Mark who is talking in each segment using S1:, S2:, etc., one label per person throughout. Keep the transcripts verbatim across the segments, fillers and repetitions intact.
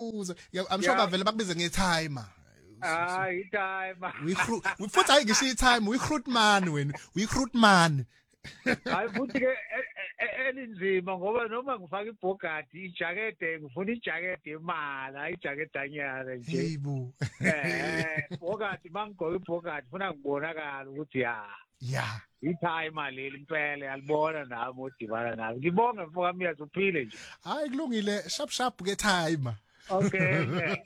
S1: uzwe I'm sure bavela bakubize nge-timer
S2: ah i-timer
S1: we futhi hayi ngisho i-time we recruit man wena we recruit man
S2: hayi futhi ke elinzima ngoba noma ngifaka ibhokadi ijakede ngifuna ijakede yemali hayi ijakede anyana nje
S1: yibo
S2: eh bhokadi mangigqoka ibhokadi ufuna ngibonakala ukuthi ya
S1: ya
S2: i-timer leli impela alibona nami udibana nami ngibonge mfoka miyazi uphile nje
S1: hayi kulungile sharp sharp ke timer
S2: okay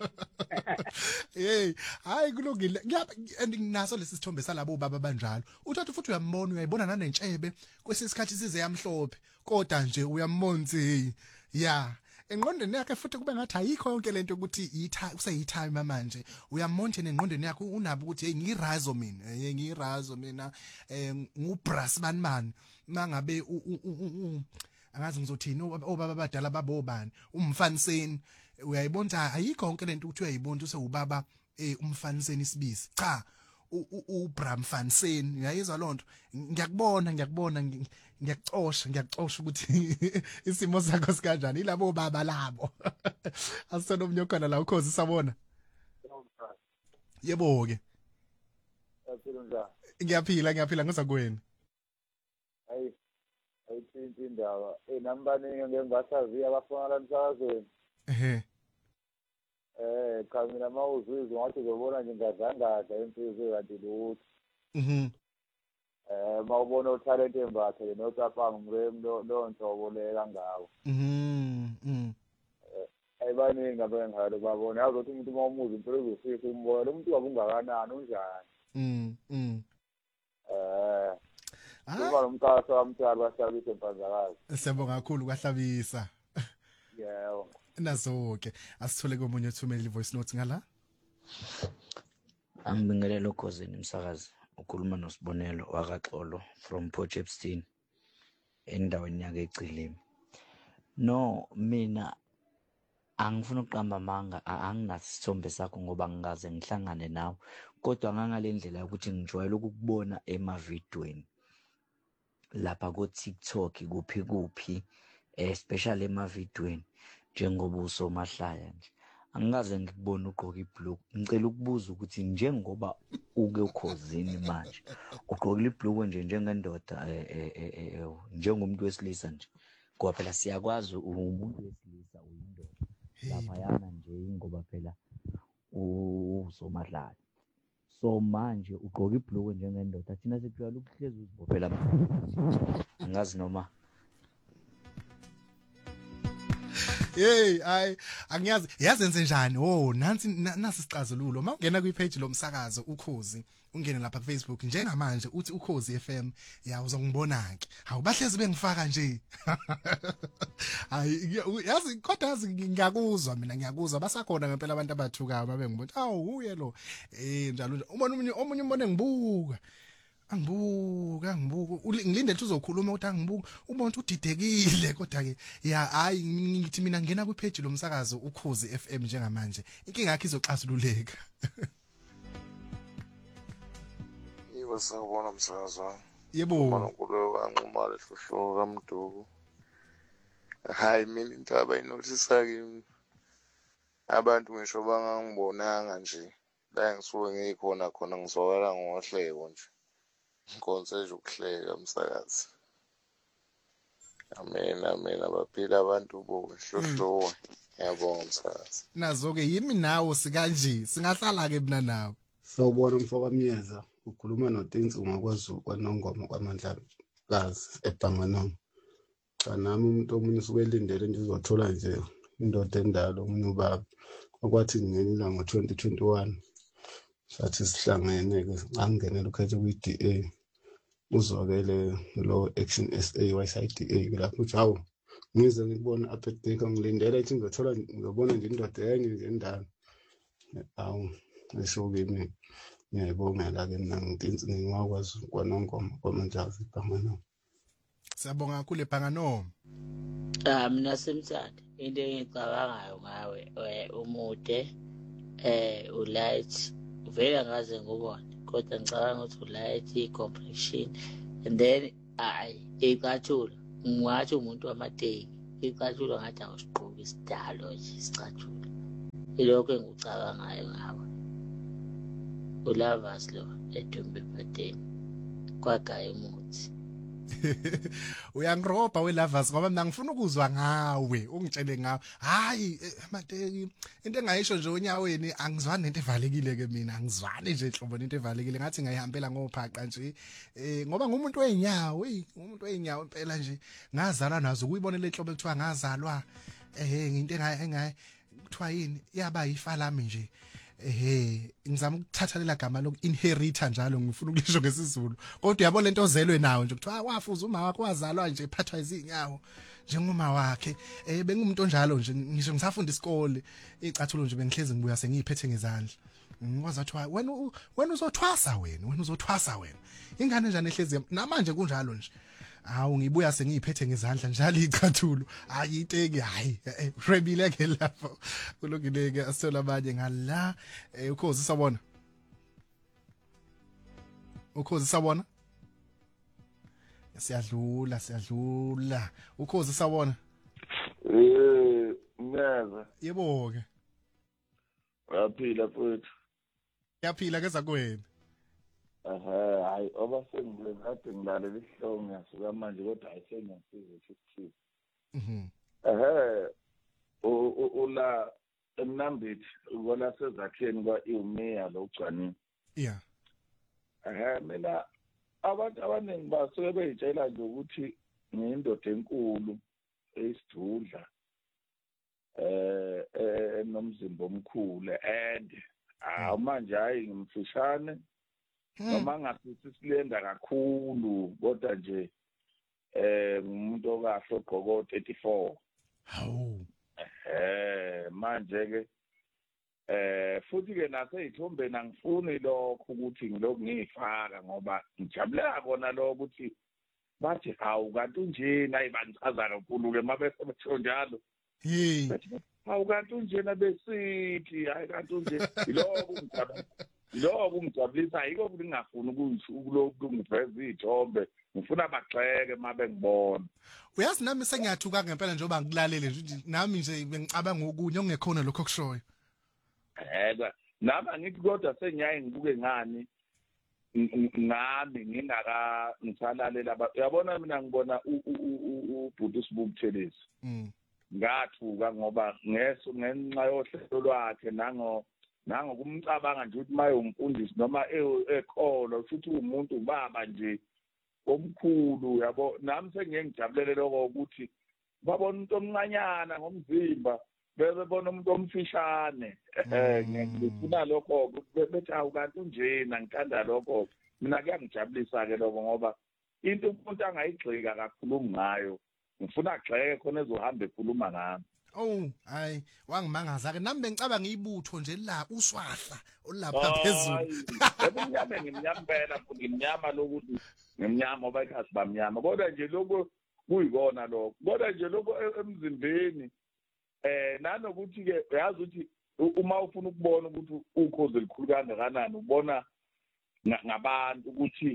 S1: hey hayi kulungile nginaso lesi sithombe salabo baba banjalo uthatha futhi uyambona uyayibona nanentshebe kwesisikhathi size yamhlophe kodwa nje uyammonzi ya engqondweni yakhe futhi kube ngathi ayikho yonke lento ukuthi itime kuseyitime manje uyammonje nengqondweni yakhe unabo ukuthi hey ngirazo mina hey ngirazo mina eh ngubrass man man mangabe angazi ngizothini obaba abadala babobani umfaniseni uyayibona ayikho yonke lento ukuthi uyayibona usewubaba eh umfaniseni isibisi cha uBram Fansen uyayizwa lonto ngiyakubona ngiyakubona ngiyacosha ngiyacosha ukuthi isimo sakho sikanjani ilabo baba labo asona umnyokana la ukhozi sabona yebo ke ngiyaphila ngiyaphila ngoza kuwena
S3: hayi ayithinta indaba eh nambaningi ngengasazi abafana la msakazweni
S1: ehe
S3: eh khamina mawuzizwa ngathi uzobona nje ngazangaza insizwe kanti lutho
S1: mhm
S3: eh mawubona utalent embathe le notsapanga umrem lo lo nhlobo le kangawo
S1: mhm mhm
S3: ayibaningi abengalo babona yazothi umuntu mawumuza impilo uzofika umbona lo muntu wabungakanani unjani
S1: mhm mhm
S3: eh Kuba umkhaso wamthwala wasabisa empanzakazi.
S1: Siyabonga kakhulu kwahlabisa.
S3: Yebo.
S1: Nazo ke asithole komunye uthumela ivoice note ngala.
S4: Angibingelela ukhosini umsakazi ukhuluma noSibonelo wakaXolo from Potchefstroom endaweni yake eCilimi. No mina angifuna uqamba amanga anginasithombe sakho ngoba ngikaze ngihlangane nawe kodwa ngangalendlela ukuthi ngijwayele ukukubona emavidweni lapha ku TikTok kuphi kuphi especially emavidweni njengoba usomahlaya nje angikaze ngikubona ugqoka ibhlukwe ngicela ukubuza ukuthi njengoba uke ukhosini manje ugqoka ibhlukwe nje njengendoda eh njengomuntu wesilisa nje ngoba phela siyakwazi umuntu wesilisa uyindoda lapha yana nje ngoba phela usomahlaya so manje ugqoka ibhlukwe njengendoda thina sijwayele ukuhlezi uzibophela angazi noma
S1: hey ay angiyazi yazenze njani oh nansi nasi sicazululo mawungena kwi page lomsakazo ukhozi ungene lapha ku Facebook njengamanje uthi ukhozi F M ya uzongibona ke awubahlezi bengifaka nje hayi yazi kodwa yazi ngiyakuzwa mina ngiyakuzwa basakhona ngempela abantu abathukayo babengibona awu uye lo eh njalo ubona omunye omunye umbone ngibuka angibuka angibuka ngilinde ukuthi uzokhuluma ukuthi angibuka ubona ukuthi udidekile kodwa ke ya hayi ngithi mina ngena ku page lomsakazo ukhozi F M njengamanje inkinga yakhe izoxazululeka
S5: Iwe sawubona msakazo wami
S1: yebo
S5: mana kulo kanquma lehlohlo kaMduku hayi mina into abayinothisa kimi abantu ngisho bangangibonanga nje la ngisuke ngikhona khona ngizwakala ngohleko nje inkonzo nje ukuhleka umsakazi amen amen abaphila abantu bohlohlowa yabonga umsakazi
S1: nazo ke yimi nawo sikanje singahlala ke mina nawe
S6: sawubona mfoka Miyeza ukhuluma noTinsi ungakwazi kwanongoma kwamandla kazi eBhanganong cha nami umuntu omunye usuke elindele nje uzothola nje indoda endalo umunye ubaba okwathi ngingenile ngo twenty twenty-one sathi sihlangene ke angenela ukhethe ku D A uzwakele lo Action S A Y S I D A lapho uthi hawu ngize ngikubona aphethe ngilindele ukuthi ngizothola ngizobona nje indoda enye nje endalo awu ngisho kimi ngiyayibongela ke mina ngitinsi ngingakwazi kwanongoma kwamanjazi eBhanganong.
S1: Siyabonga kakhulu eBhanganong.
S7: Ah mina semthandi into engicabangayo ngawe umude eh ulight vele ngaze ngubone kodwa ngicabanga ukuthi ulight i-complexion and then ay icathulo ngiwathi umuntu wamateki icathulo ngathi awusiqoki isidalo nje isicathulo ilokho engikucabangayo ngawe. Ulavas lo eDumbe Phateni kwagaya umuthi.
S1: Uyangiroba welavas ngoba mina ngifuna ukuzwa ngawe ungitshele ngawe hayi Mateki into engayisho nje onyaweni angizwani nento evalekile ke mina angizwani nje hlobo into evalekile ngathi ngayihambela ngophaqa nje eh ngoba ngumuntu weinyawo hey umuntu weinyawo impela nje ngazalwa nazo ukuyibonela inhlobo ekuthiwa ngazalwa eh into engayi kuthiwa yini yaba yifa lami nje ehe ngizama ukuthatha lela gama loku inherita njalo ngifuna ukulisho ngesizulu kodwa uyabona lento ozelwe nawo nje kuthiwa wafuza uma wakho wazalwa nje ephathwa izinyawo njengoma wakhe eh bengumuntu onjalo nje ngisho ngisafunda isikole icathulo nje bengihlezi ngibuya sengiyiphethe ngezandla ngikwazi ukuthi wena wena uzothwasa wena wena uzothwasa wena ingane njani ehlezi namanje kunjalo nje awu ngibuya sengiyiphethe ngezandla njalo icathulo ayiteki hayi rebile ke lapho kulungileke asithola abanye ngala ukhozi sabona ukhozi sabona siyadlula siyadlula ukhozi sabona
S3: eh mnyaza
S1: yebo ke
S3: uyaphila mfowethu
S1: yaphila keza kwena
S3: aha hayi oba sengile kade ngilalela isihloko ngiyasuka manje kodwa ayisengiyasiza ukuthi
S1: mhm
S3: ehe ula emnambithi ubona sezakheni kwa iumeya lo ugcwanini
S1: yeah
S3: ehe mina abantu abaningi basuke beyitshela nje ukuthi ngiyindoda enkulu eyisidudla eh enomzimba omkhulu and ah manje hayi ngimfishane noma ngasithi silenda kakhulu kodwa nje eh umuntu okahle ogqoko thirty-four
S1: hawu
S3: eh manje ke eh futhi ke naseyithombeni angifuni lokho ukuthi ngilokhu ngiyifaka ngoba ngijabulela kona lokho ukuthi bathi hawu kanti unje nayi banchaza kakhulu ke mabese betho njalo
S1: hey
S3: hawu kanti unje nabesithi hayi kanti unje ilokho ngicabanga lokho ngijabulisa yiko ukuthi ngingafuni ukuthi ukulokhu ngiveze izithombe ngifuna abagxeke mabe ngibona
S1: uyazi nami sengiyathuka ngempela njengoba ngikulalele nje nami nje bengicabanga okunye ongekhona lokho kushoyo
S3: eh nami ngithi kodwa sengiyaye ngibuke ngani ngami ngingaka ngithalalela uyabona mina ngibona ubhuti Sibubuthelezi
S1: mm
S3: ngathuka ngoba ngeso ngenxa yohlelo lwakhe nango nango kumcabanga nje ukuthi maye umfundisi noma ekholo futhi umuntu ubaba nje omkhulu yabo nami sengiyengijabulele lokho ukuthi babona umuntu omncanyana ngomzimba bebona umuntu omfishane eh ngifuna lokho bethi awu kanti unjena ngithanda lokho mina kuyangijabulisa ke lokho ngoba into umuntu angayigxika kakhulu ngayo ngifuna agxeke khona ezohamba ekhuluma ngami
S1: oh hayi wangimangaza ke nami bengicabanga ibutho nje la uswahla olapha phezulu
S3: ebumnyama ngimnyambela futhi ngimnyama lokuthi ngimnyama ngoba ikhasi bamnyama kodwa nje lokho kuyikona lokho kodwa nje lokho emzimbeni eh nanokuthi ke uyazi ukuthi uma ufuna ukubona ukuthi ukhozi elikhulu kangakanani ubona ngabantu ukuthi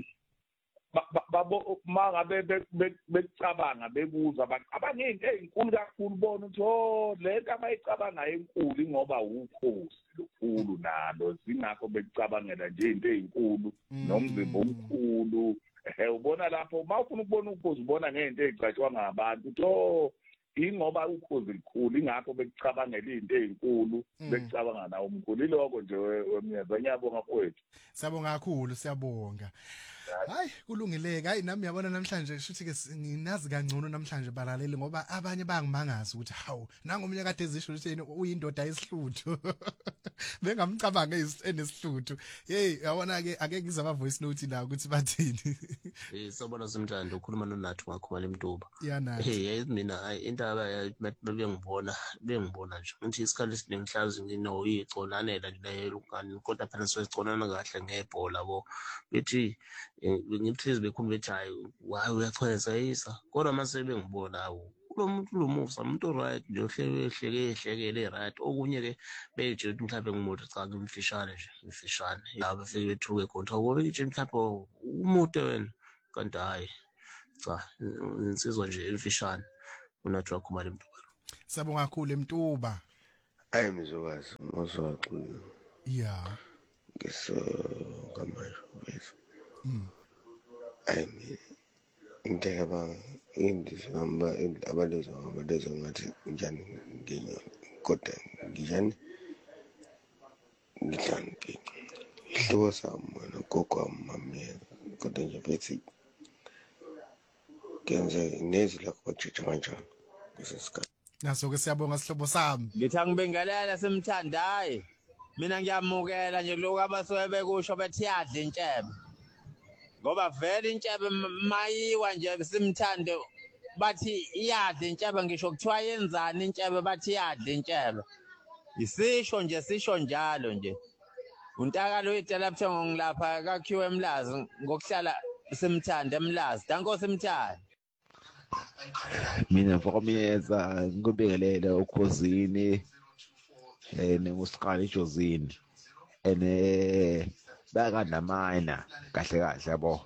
S3: babo mangabe becabanga bebuza abaningi ezinkulu kakhulu bona ukuthi oh lento abayicabanga enkulu ngoba ukhozi lokhulu nalo zingakho becabangela nje into ezinkulu nomzimba omkhulu eh ubona lapho mawufuna ukubona ukhozi ubona ngento ezicatshwa ngabantu to ingoba ukhozi likhulu ingakho becabangela izinto ezinkulu becabanga nawo umkhulu iloko nje wemnyeza nyabonga mfowethu
S1: siyabonga kakhulu siyabonga hayi kulungileke hayi nami yabona namhlanje shuthi ke nginazi kangcono namhlanje balaleli ngoba abanye bangimangaza ukuthi hawu nangomnye kade ezisho ukuthi uyindoda yesihluthu bengamcabanga eneshluthu hey yabona ke ake ngiza ama voice note la ukuthi bathini
S8: eh sobona simthanda ukhuluma noNathi ngakhuma lemtuba
S1: yana
S8: hey yazi mina hayi indaba bengibona bengibona nje ngithi isikhathi esiningihlazi ngino uyiconanela nje leyo ukani kodwa phela sizoyiconana kahle ngebhola bo bethi ngimthize bekhuluma ethi hayi wayi uyachweza isa kodwa mase bengibona awu lo muntu lo musa umuntu right nje ohleke ehleke ehlekele right okunye ke beje mhlawumbe ngimoto cha ngimfishane nje ngifishane yaba fike bethuke kontra ngoba nje mhlawumbe umude wena kanti hayi cha insizwa nje emfishane uNathi wakhuma lemtuba
S1: sabonga kakhulu emtuba
S5: Hayi mzokazi moswaqulu
S1: yeah
S5: ngeso ngamanje mfethu
S1: mm
S5: hayi into yaba indizamba abalezo abalezo ngathi njani ngenye kodwa njani ngidlani ke ihlobo sami wena gogo wami kodwa nje bethi kenze nezi lakho batshintsha kanjani kusesikhathi
S1: naso ke siyabonga sihlobo sami
S9: ngithi angibingelela simthandayi mina ngiyamukela nje lokho abasuke bekusho bethi yadla intshebe ngoba vele intshebe mayiwa nje simthande bathi iyadla intshebe ngisho kuthiwa yenzani intshebe bathi yadla intshebe isisho nje sisho njalo nje untakalo uyitela buthongo ngilapha kakhiwe emlazi ngokuhlala simthande emlazi danko simthande
S10: mina mfokomyeza ngikubingelele ukhosini eh nemusikali ijozini ene bakadla mina kahle kahle yabo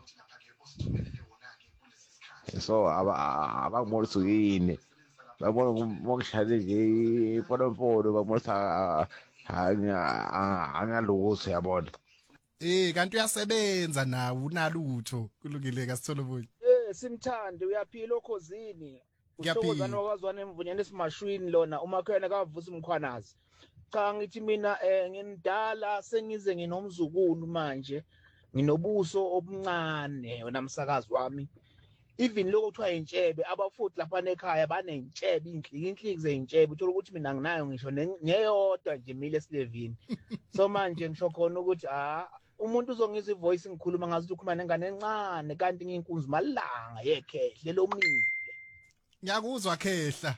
S10: so aba abangimolisa yini babona ngomshale nje iponopono bamolisa anga angalutho yabona
S1: eh kanti uyasebenza nawe unalutho kulungile kaSitholobonye
S11: eh simthande uyaphila okhosini uhlozana wakwazwana emvunyeni esimashwini lona umakhwena kavusa umkhwanazi cha ngithi mina eh ngimdala sengize nginomzukulu manje nginobuso obuncane wena msakazi wami even lokho kuthiwa intshebe abafuthi lapha ekhaya banentshebe inhliki inhliki zeintshebe uthola ukuthi mina nginayo ngisho ngeyodwa nje mile esilevini so manje ngisho khona ukuthi ah umuntu uzongizwa ivoice ngikhuluma ngazi ukukhuluma nengane encane kanti ngiyinkunzi malanga yekhehle lomile
S1: ngiyakuzwa khehla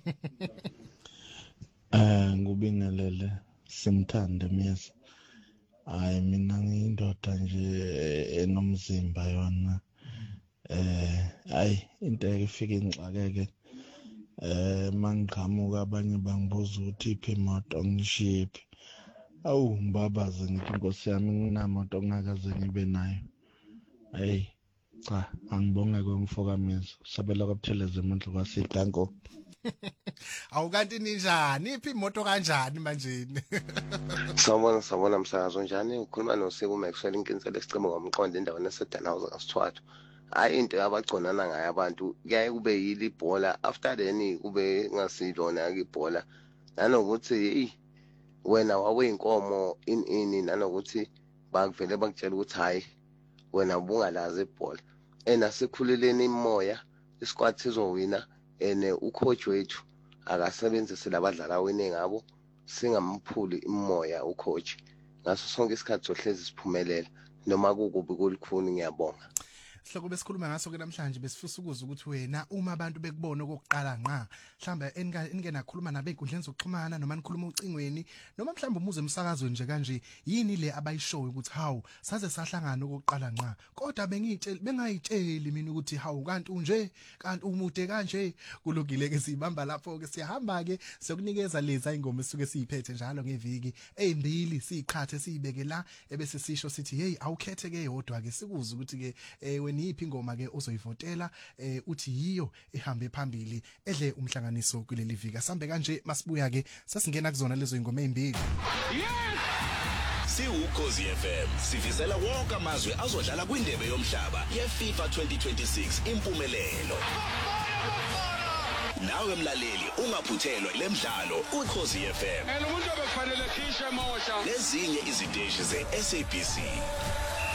S12: eh ngubingelele simthande myeza hayi mina ngiyindoda nje enomzimba yona eh hayi into efika ingxakeke eh mangiqhamuka abanye bangibuza ukuthi iphi imoto ngishiphi awu ngibabaze ngithi inkosi yami nginamoto ngakaze ngibe nayo hey cha angibonge kwemfokamisa sabela kwabutheleze amandla kwasidanko
S1: awukanti ninjani iphi imoto kanjani manje
S5: Sawubona sawubona msakazo njani ukhuluma noSibu Maxwell inkinsela esicema ngomqondo endaweni eseDanhausen kaSithwathwa hayi into abagconana ngayo abantu kuyaye kube yili ibhola after then kube ngasilona ibhola nanokuthi hey wena waweyinkomo in in nanokuthi bakuvele bakutshela ukuthi hayi wena ubungalazi ibhola ena sikhuleleni imoya isquad sizowina ene ucoach wethu akasebenzise labadlala wene ngabo singamphuli imoya ucoach ngaso sonke isikhathi sohlezi siphumelela noma kukubi kulikhuni ngiyabonga
S1: Hloko besikhuluma ngaso ke namhlanje besifisa ukuza ukuthi wena uma abantu bekubona okokuqala nqa mhlamba engena khuluma nabe enkundleni zokuxhumana noma nikhuluma ucingweni noma mhlamba umuze emsakazweni nje kanje yini le abayishoyo ukuthi hawu saze sahlangana okokuqala nqa kodwa bengitshela bengayitsheli mina ukuthi hawu kanti unje kanti umude kanje kulungile ke sibamba lapho ke siyahamba ke sokunikeza lezi ingoma esuke siyiphethe njalo ngeviki ezimbili siqhathe siyibeke la ebese sisho sithi hey awukhethe ke yodwa ke sikuza ukuthi ke niphi ingoma ke ozoyivotela eh uthi yiyo ehambe phambili edle umhlanganiso kuleli vika sambe kanje masibuya ke sasingena kuzona lezo ingoma ezimbili
S13: Si uKhosi F M sifisela wonke amazwe azodlala kwindebe yomhlaba yeFIFA twenty twenty-six impumelelo nawe mlaleli ungaphuthelwa lemidlalo uKhosi F M
S14: and umuntu obekufanele khishe mosha
S13: lezinye iziteshi zeS A B C